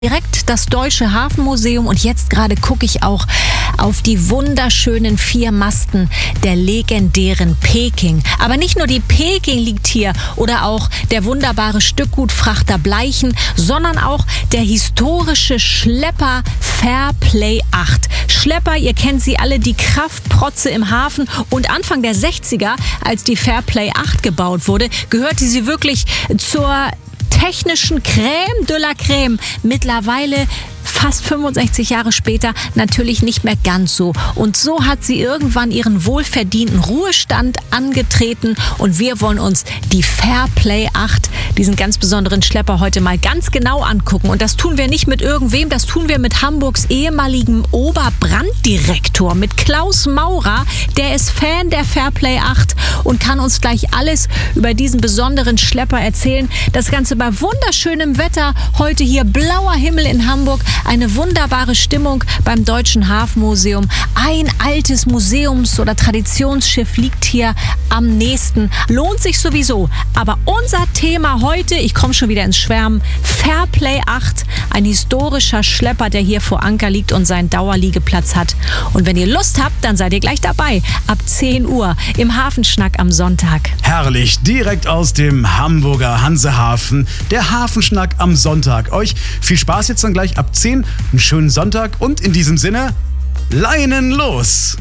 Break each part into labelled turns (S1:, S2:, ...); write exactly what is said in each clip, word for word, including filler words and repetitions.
S1: Direkt das Deutsche Hafenmuseum und jetzt gerade gucke ich auch auf die wunderschönen vier Masten der legendären Peking. Aber nicht nur die Peking liegt hier oder auch der wunderbare Stückgutfrachter Bleichen, sondern auch der historische Schlepper Fairplay acht. Schlepper, ihr kennt sie alle, die Kraftprotze im Hafen, und Anfang der sechziger, als die Fairplay acht gebaut wurde, gehörte sie wirklich zur technischen Crème de la Crème. Mittlerweile, fast fünfundsechzig Jahre später, natürlich nicht mehr ganz so. Und so hat sie irgendwann ihren wohlverdienten Ruhestand angetreten und wir wollen uns die Fairplay acht, diesen ganz besonderen Schlepper, heute mal ganz genau angucken. Und das tun wir nicht mit irgendwem, das tun wir mit Hamburgs ehemaligem Oberbranddirektor, mit Klaus Maurer. Der ist Fan der Fairplay acht und kann uns gleich alles über diesen besonderen Schlepper erzählen. Das Ganze bei wunderschönem Wetter, heute hier blauer Himmel in Hamburg, eine wunderbare Stimmung beim Deutschen Hafenmuseum. Ein altes Museums- oder Traditionsschiff liegt hier am nächsten. Lohnt sich sowieso. Aber unser Thema heute, ich komme schon wieder ins Schwärmen, Fairplay acht, ein historischer Schlepper, der hier vor Anker liegt und seinen Dauerliegeplatz hat. Und wenn ihr Lust habt, dann seid ihr gleich dabei. Ab zehn Uhr im Hafenschnack am Sonntag.
S2: Herrlich, direkt aus dem Hamburger Hansehafen, der Hafenschnack am Sonntag. Euch viel Spaß jetzt dann gleich ab zehn, einen schönen Sonntag und in diesem Sinne, Leinen los!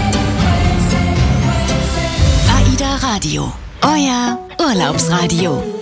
S3: AIDA Radio, euer Urlaubsradio.